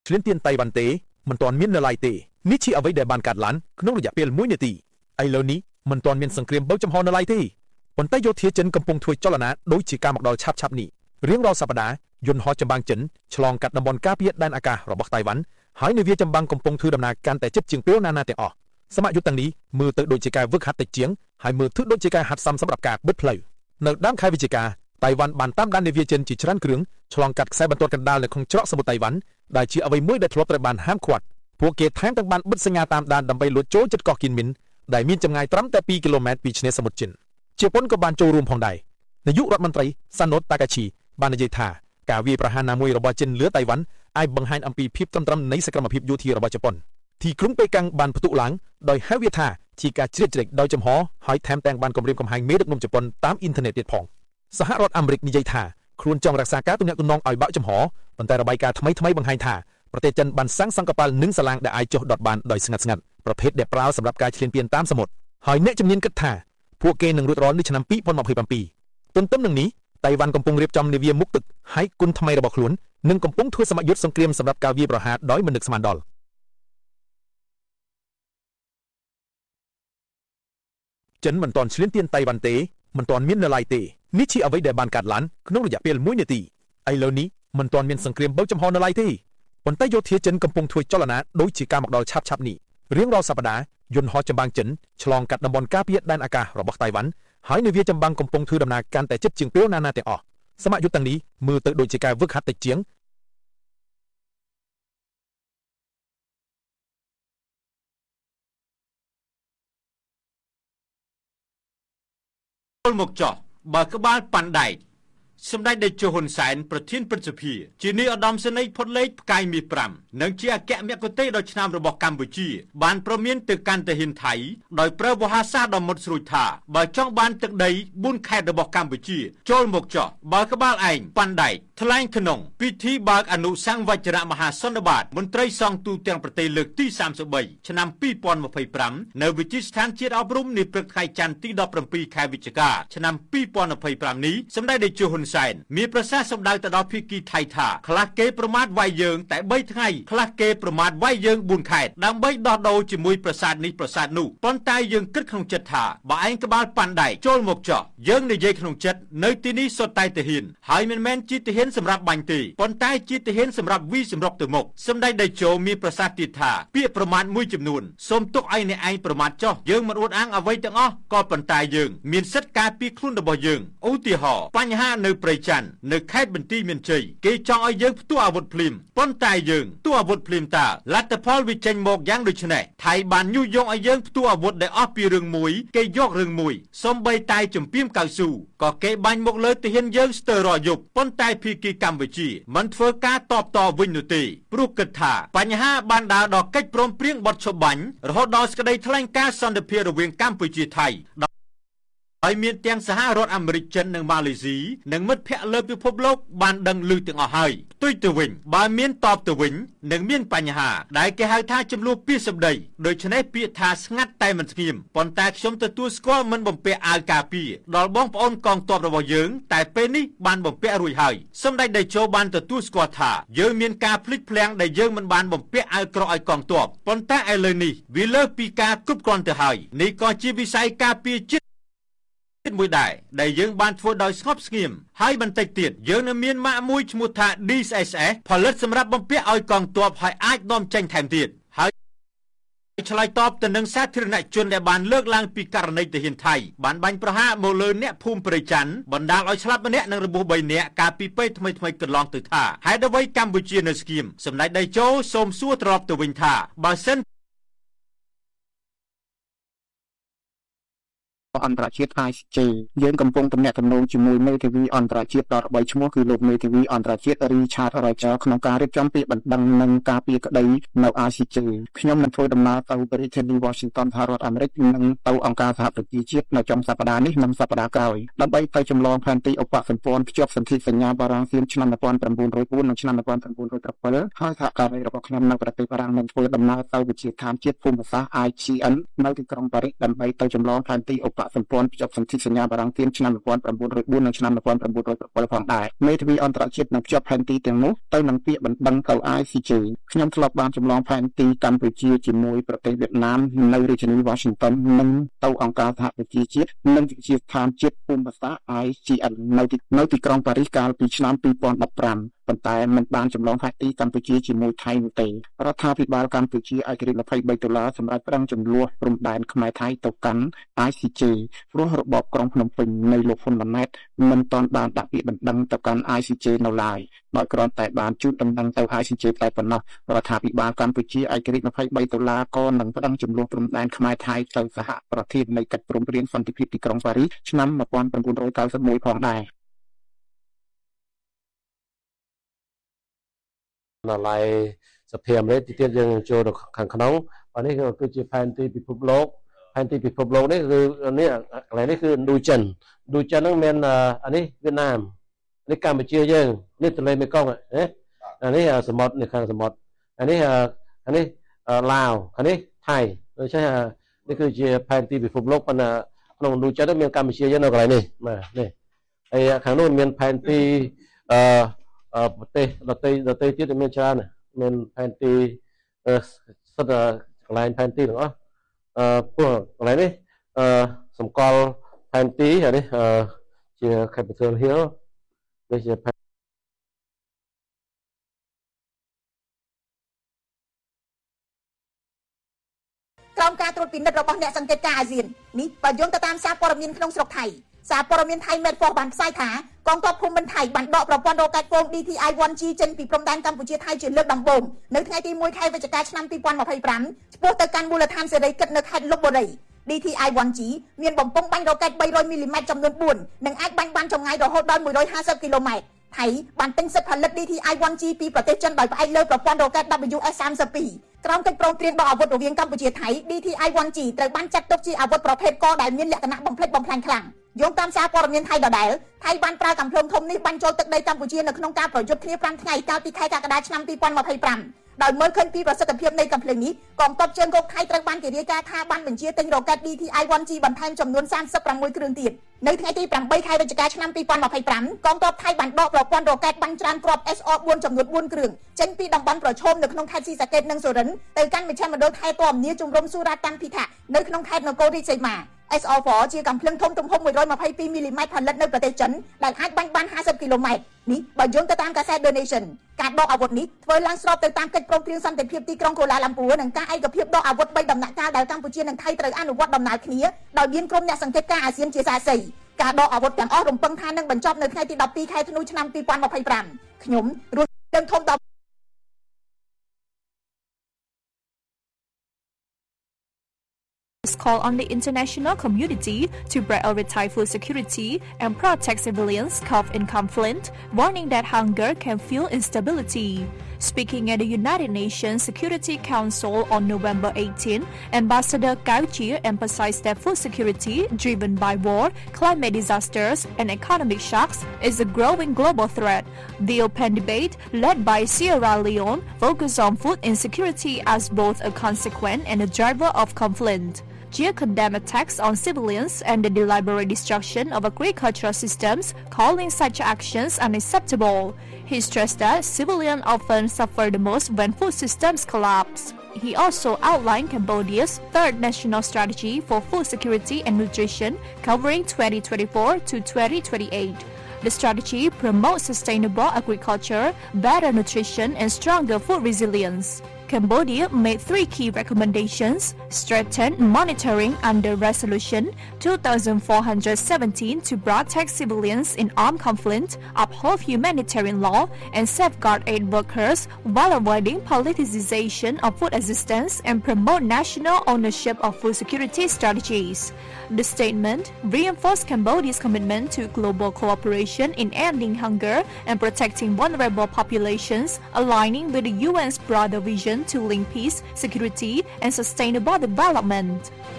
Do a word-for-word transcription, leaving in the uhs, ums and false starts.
ឆ្លៀនទៀនតៃវ៉ាន់ទេមិនទាន់មាននៅឡើយទេនេះជាអ្វីដែលបានកាត់ឡើងក្នុងរយៈពេលមួយនាទីឥឡូវនេះមិនទាន់មានសង្គ្រាមបើកចំហនៅឡើយទេប៉ុន្តែយោធាចិនកំពុងធ្វើចលនាដូចជាការមកដល់ឆាប់ឆាប់នេះរៀងរាល់សប្តាហ៍យន្តហោះចម្បាំងចិនឆ្លងកាត់តំបន់ការពារដែនអាកាសរបស់តៃវ៉ាន់ហើយនាវាចម្បាំងកំពុងធ្វើដំណើរកាន់តែជិតជាងពេលណាណាទាំងអស់សមយុទ្ធទាំងនេះមើលទៅដូចជាការវឹកហាត់តិចជាងហើយមើលទៅដូចជាការហាត់សមសម្រាប់ការបិទផ្លូវនៅដើមខែវិច្ឆិកាតៃវ៉ាន់បានតាមដាននាវាចិនជាច្រើនគ្រឿងឆ្លងកាត់ខ្សែបន្ទាត់កណ្ដាលនៅក្នុងច្រកសមុទ្រតៃវ៉ាន់ដែលជាអ្វីមួយដែលធ្លាប់ត្រូវបានហាមឃាត់ពួកគេថែមទាំងបានបិទសញ្ញាតាមដានដើម្បីលួចចូលជិតកោះគីនមីនដែលមានចម្ងាយត្រឹមតែពីរគីឡូម៉ែត្រពីឆ្នេរសមុទ្រចិនជប៉ុនក៏បានចូលរួមផងដែរនាយករដ្ឋមន្ត្រីសាណូតតាកាឈីបាននិយាយថាការវាយប្រហារណាមួយរបស់ចិនលើតៃវ៉ាន់អាចបង្ហាញអំពីភាពត្រឹមត្រូវនៃសកម្មភាពយោធារបស់ជប៉ុនទីក្រុងប៉េកាំងបានផ្ទុះឡើងដោយហៅវាថាជាការជ្រៀតជ្រែកដោយចំហហើយថែមទាំងបានគំរាមកំហែងមេដឹកនាំជប៉ុនតាមអ៊ីនធឺណិតទៀតផងសហរដ្ឋអាមេរិកនិយាយថាខ្លួនចង់រក្សាការទំនាក់ទំនងឲ្យបើកចំហប៉ុន្តែរបាយការណ៍ថ្មីថ្មីបង្ហាញថាប្រទេសចិនបានសាងសង់កប៉ាល់និងសាឡាងដែលអាចចុះដុតបានដោយស្ងាត់ស្ងាត់ប្រភេទដែលប្រើសម្រាប់ការឈ្លានពានតាមសមុទ្រហើយអ្នកជំនាញគិតថាពួកគេនឹងរួចរាល់នៅឆ្នាំពីរពាន់ម្ភៃប្រាំពីរទន្ទឹមនឹងនេះតៃវ៉ាន់កំពុងរៀបចំនាវាមុខទឹកហើយគុណថ្មីរបស់ខ្លួននឹងកំពុងធ្វើសមយុទ្ធសង្គ្រាមសម្រាប់ការវាយប្រហារដោយមិននឹកស្មានដល់ចិនមិនទាន់ឈ្លានពានតៃវ៉ាន់ទេមិនទាន់មាននៅឡើយទេនេះជាអ្វីដែលបានកាត់ឡើងក្នុងរយៈពេលមួយនាទីឥឡូវនេះមិនទាន់មានសង្គ្រាមបើកចំហនៅឡើយទេប៉ុន្តែយោធាចិនកំពុងធ្វើចលនាដូចជាការមកដល់ឆាប់ឆាប់នេះរៀងរាល់សប្តាហ៍យន្តហោះចម្បាំងចិនឆ្លងកាត់តំបន់ការពារដែនអាកាសរបស់តៃវ៉ាន់ហើយនាវាចម្បាំងកំពុងធ្វើដំណើរកាន់តែជិតជាងពេលណាណាទាំងអស់សមយុទ្ធទាំងនេះមើលទៅដូចជាការវឹកហាត់តិចជាងចូលមកចោះបើក្បាលប៉ាន់ដែកសម្ដេចតេជោហ៊ុនសែនប្រធានព្រឹទ្ធសភាជានាយឧត្តមសេនីយ៍ផុតលេខផ្កាយមាសប្រាំនិងជាអគ្គមគ្គុទ្ទេសក៍ដ៏ឆ្នើមរបស់កម្ពុជាបានប្រមានទៅកាន់ទាហានថៃដោយប្រើវោហារសាស្ត្រដ៏មុតស្រួយថាបើចង់បានទឹកដីបួនខេត្តរបស់កម្ពុជាចូលមកចោះបើក្បាលឯងប៉ាន់ដែកថ្លែងក្នុងពិធីបើកអនុសង្វចរៈមហាសន្និបាតមន្ត្រីសង្ឃទូទាំងប្រទេសលើកទីសាមសិបបីឆ្នាំពីរពាន់ម្ភៃប្រាំនៅវិទ្យាស្ថានជាតិអប់រំនាព្រឹកថ្ងៃច័ន្ទទីដប់ប្រាំពីរខែវិច្ឆិកាឆ្នាំពីរពាន់ម្ភៃប្រាំនេះសម្ដេចតេជោហ៊ុនសែនមានប្រសាសន៍សម្ដៅទៅដល់ភាគីថៃថាខ្លះគេប្រមាថវាយយើងតែបីថ្ងៃខ្លះគេប្រមាថវាយយើងបួនខែដើម្បីដោះដូរជាមួយប្រាសាទនេះប្រាសាទនោះប៉ុន្តែយើងគិតក្នុងចិត្តថាបើឯងក្បាលប៉ាន់ដែកចូលមកចោះយើងនិយាយក្នុងចិត្តនៅទីនេះសុទ្ធតែទាហានហើយមិនមែនជាទាហានសម្រាប់បាញ់ទេប៉ុន្តែជាទាហានសម្រាប់វិសម្រុកទៅមុខសម្ដេចតេជោមានប្រសាសន៍ទៀតថាពាក្យប្រមាថមួយចំនួនសូមទុកឲ្យអ្នកឯងប្រមាថចោះយើងមិនអួតអាងអ្វីទាំងអស់ក៏ប៉ុន្តែយើងមានសិទ្ធិការពារខ្លួនរបស់យើងឧទាហរណ៍បញ្ហានៅព្រៃច័ន្ទនៅខេត្តបន្ទាយមានជ័យគេចង់ឲ្យយើងផ្ទុះអាវុធភ្លាមប៉ុន្តែយើងផ្ទុះអាវុធភ្លាមតាលទ្ធផលវាចេញមកយ៉ាងដូចនេះថៃបានញុះញង់ឲ្យយើងផ្ទុះអាវុធដែលអស់ពីរឿងមួយគេយករឿងមួយសំបីតែជំពាមកៅស៊ូក៏គេបាញ់មកលើទាហានយើងស្ទើររាល់យប់ប៉ុន្តែភាគីកម្ពុជាមិនធ្វើការតបតវិញនោះទេព្រោះគិតថាបញ្ហាបានដើរដល់កិច្ចព្រមព្រៀងបត់ឈប់បាញ់រហូតដល់សេចក្តីថ្លែងការណ៍សន្តិភាពរវាងកម្ពុជាថៃហើយមានទាំងសហរដ្ឋអាមេរិកចិននិងម៉ាឡេស៊ីនិងមិត្តភ័ក្តិលើពិភពលោកបានដឹងឮទាំងអស់ហើយផ្ទុយទៅវិញបើមានតបទៅវិញនឹងមានបញ្ហាដែលគេហៅថាចំនួនពាក្យសម្ដីដូច្នេះពាក្យថាស្ងាត់តែមិនស្ងៀមប៉ុន្តែខ្ញុំទទួលស្គាល់មិនបំពាក់អាវការពារដល់បងប្អូនកងទ័ពរបស់យើងតែពេលនេះបានបំពាក់រួចហើយសម្ដេចតេជោបានទទួលស្គាល់ថាយើងមានការភ្លេចភ្លាំងដែលយើងមិនបានបំពាក់អាវក្រក់ឲ្យកងទ័ពប៉ុន្តែឥឡូវនេះវាលើសពីការគ្រប់គ្រាន់ទៅហើយនេះក៏ជាវិស័យការពារជាតិមួយដែរដែលយើងបានធ្វើដោយស្ងប់ស្ងៀមហើយបន្តិចទៀតយើងនឹងមានម៉ាកមួយឈ្មោះថា ឌី អេស អេស ផលិតសម្រាប់បំពាក់ឲ្យកងទ័ពហើយអាចនាំចេញថែមទៀតហើយឆ្លើយតបទៅនឹងសាធារណជនដែលបានលើកឡើងពីករណីទាហានថៃបានបាញ់ប្រហារមកលើអ្នកភូមិព្រៃច័ន្ទបណ្ដាលឲ្យស្លាប់ម្នាក់និងរបួសបីនាក់កាលពីពេលថ្មីៗកន្លងទៅថាហេតុអ្វីកម្ពុជានៅស្ងៀមសម្ដេចតេជោសូមសួរត្រឡប់ទៅវិញថាបើសិនអន្តរជាតិ ไอ ซี เจ យើងកំពុងទំនាក់ទំនងជាមួយមេធាវីអន្តរជាតិដ៏ល្បីឈ្មោះគឺលោកមេធាវីអន្តរជាតិ Richard Rogers ក្នុងការរៀបចំពាក្យបណ្ដឹងនិងការពារក្តីនៅ ไอ ซี เจ ខ្ញុំនឹងធ្វើដំណើរទៅប្រទេស Washington សហរដ្ឋអាមេរិកនិងទៅអង្គការសហប្រជាជាតិនៅចុងសប្តាហ៍នេះនិងសប្តាហ៍ក្រោយដើម្បីទៅចម្លងផែនទីឧបសម្ព័ន្ធភ្ជាប់សន្ធិសញ្ញាបារាំងសៀមឆ្នាំ nineteen oh four និងឆ្នាំ nineteen seventeen ហើយសហការីរបស់ខ្ញុំនៅប្រទេសបារាំងនឹងធ្វើដំណើរទៅវិទ្យាស្ថានជាតិភូមិសាស្ត្រ ไอ ซี เอ็น នៅទីក្រុងប៉ារីសដើម្បីទៅចម្លងផែនទីឧបដាក់សម្ព័ន្ធភ្ជាប់សន្ធិសញ្ញាបារាំងទៀនឆ្នាំnineteen oh four និងឆ្នាំnineteen oh sevenផងដែរមេធាវីអន្តរជាតិនឹងភ្ជាប់ផែនទីទាំងនោះទៅនឹងពាក្យបណ្ដឹងទៅ I C J ខ្ញុំធ្លាប់បានចម្លងផែនទីកម្ពុជាជាមួយប្រទេសវៀតណាមនៅរាជធានី Washington និងទៅអង្គការសហប្រជាជាតិនិងវិទ្យាស្ថានជាតិភូមិសាស្ត្រ I G N នៅទីនៅទីក្រុងប៉ារីសកាលពីឆ្នាំtwo thousand fifteenប៉ុន្តែមិនបានចម្លងផែនទីកម្ពុជាជាមួយថៃនោះទេរដ្ឋាភិបាលកម្ពុជាឯករាជ្យtwenty-threeដុល្លារសម្រាប់ប្រឹងចំនួនព្រំដែនខ្មែរថៃទៅកាន់ I C J ព្រោះរបបក្រុងភ្នំពេញនៃលោកហ៊ុនម៉ាណែតមិនទាន់បានដាក់ពាក្យបណ្ដឹងទៅកាន់ I C J នៅឡើយដោយគ្រាន់តែបានជូនដំណឹងទៅ I C J តែប៉ុណ្ណោះរដ្ឋាភិបាលកម្ពុជាឯករាជ្យtwenty-threeដុល្លារក៏នឹងប្រឹងចំនួនព្រំដែនខ្មែរថៃទៅសហប្រធាននៃកិច្ចព្រមព្រៀងសន្តិភាពទីក្រុងប៉ារីសឆ្នាំnineteen ninety-oneផងដែរនៅឡើយសភាអាមេរិកទៀតយើងចូលទៅខាងក្នុងអានេះគឺជាផែនទីពិភពលោកផែនទីពិភពលោកនេះគឺនេះកន្លែងនេះគឺឌូចិនឌូចិនហ្នឹងមានអានេះវៀតណាមនេះកម្ពុជាយើងនេះទន្លេមេគង្គណាអានេះសមុទ្រនេះខាងសមុទ្រអានេះអានេះឡាវអានេះថៃដូច្នេះនេះគឺជាផែនទីពិភពលោកប៉ុន្តែក្នុងឌូចិនមានកម្ពុជាយើងនៅកន្លែងនេះបាទនេះហើយខាងនោះមានផែនទីអឺប្រទេសដទៃដទៃទៀតមានច្រើនមានផែនទីសិតកន្លែងផែនទីទាំងអស់អឺព្រោះកន្លែងនេះអឺសម្គាល់ផែនទីហើយនេះជា Capitol Hill នេះជាក្រោមការត្រួតពិនិត្យរបស់អ្នកសង្កេតការណ៍អាស៊ាននេះបើយោងទៅតាមសារព័ត៌មានក្នុងស្រុកថៃសារព័ត៌មានថៃ Medforce បានផ្សាយថាកងទ័ពភូមិន្ទថៃបានដកប្រព័ន្ធរ៉ុកែតហ្វូង D T I one G ចេញពីព្រំដែនកម្ពុជាថៃជាលើកដំបូងនៅថ្ងៃទីoneខែវិច្ឆិកាឆ្នាំtwo thousand twenty-fiveឆ្ពោះទៅកាន់មូលដ្ឋានសេរីកិច្ចនៅខេត្តលុបបូរី D T I one G មានបំពង់បាញ់រ៉ុកែតthree hundredមីលីម៉ែត្រចំនួនfourនិងអាចបាញ់បានចម្ងាយរហូតដល់one hundred fiftyគីឡូម៉ែត្រថៃបានទិញសិទ្ធិផលិត D T I one G ពីប្រទេសចិនដោយផ្អែកលើប្រព័ន្ធរ៉ុកែត W S thirty-two ក្រោមកិច្ចព្រមព្រៀងដកអាវុធរវាងកម្ពុជាថៃ D T I one G ត្រូវបានចាត់ទុកជាអាវុធប្រភេទកដែលមានលក្ខណៈបំផ្លិចបំផ្លាញខ្លាំងយោងតាមសារព័ត៌មានថៃដដែលថៃបានប្រើកាំភ្លើងធំនេះបាញ់ចូលទឹកដីកម្ពុជានៅក្នុងការប្រយុទ្ធគ្នាfiveថ្ងៃកាលពីខែកក្កដាឆ្នាំtwo thousand twenty-fiveដោយមើលឃើញពីប្រសិទ្ធភាពនៃកាំភ្លើងនេះកងទ័ពជើងគោកថៃត្រូវបានគេរាយការណ៍ថាបានបញ្ជាទិញរ៉ុកែត D T I one G បន្ថែមចំនួនthirty-sixគ្រឿងទៀតនៅថ្ងៃទីeightខែវិច្ឆិកាឆ្នាំtwo thousand twenty-fiveកងទ័ពថៃបានដកប្រព័ន្ធរ៉ុកែតបាញ់ច្រានគ្រាប់ S R four ចំនួនfourគ្រឿងចេញពីតំបន់ប្រឈមនៅក្នុងខេត្តស៊ីសាកេតនិងសូរិនទៅកាន់មជ្ឈមណ្ឌលថែទាំនាជំរំស៊ូរ៉ាតាន់ភីថានៅក្នុងខេត្តនគររាជសីមា S R four ជាកាំភ្លើងធំទំហំone hundred twenty-twoមីលីម៉ែត្រផលិតនៅប្រទេសចិនដែលអាចបាញ់បានfiftyគីឡូម៉ែត្រនេះបើយោងទៅតាមកាសែត The Nation ការដកអាវុធនេះធ្វើឡើងស្របទៅតាមកិច្ចព្រមព្រៀងសន្តិភាពទីក្រុងកូឡាឡាំពួរនិងការឯកភាពដកអាវុធ3ដំណាក់កាលដែលកម្ពុជានិងថៃត្រូវអនុវត្តដំណើរគ្នាដោយមានក្រុមអ្នកសង្កេតការណ៍អាស៊ានជាសាក្សីការដកអាវុធទាំងអស់រំពឹងថានឹងបញ្ចប់នៅថ្ងៃទីtwelveខែធ្នូឆ្នាំtwo thousand twenty-fiveខ្ញុំរស់ដឹងធំដល់ call on the international community to prioritize food security and protect civilians caught in conflict, warning that hunger can fuel instability. Speaking at the United Nations Security Council on November eighteenth, Ambassador Gao Jie emphasized that food security, driven by war, climate disasters, and economic shocks, is a growing global threat. The open debate, led by Sierra Leone, focused on food insecurity as both a consequence and a driver of conflict. Jie condemned attacks on civilians and the deliberate destruction of agricultural systems, calling such actions unacceptable. He stressed that civilians often suffer the most when food systems collapse. He also outlined Cambodia's third national strategy for food security and nutrition, covering twenty twenty-four to twenty twenty-eight. The strategy promotes sustainable agriculture, better nutrition, and stronger food resilience. Cambodia made three key recommendations: strengthen monitoring under Resolution two thousand four hundred seventeen to protect civilians in armed conflict, uphold humanitarian law, and safeguard aid workers while avoiding politicization of food assistance and promote national ownership of food security strategies. The statement reinforced Cambodia's commitment to global cooperation in ending hunger and protecting vulnerable populations, aligning with the U N's broader vision to link peace, security, and sustainable development.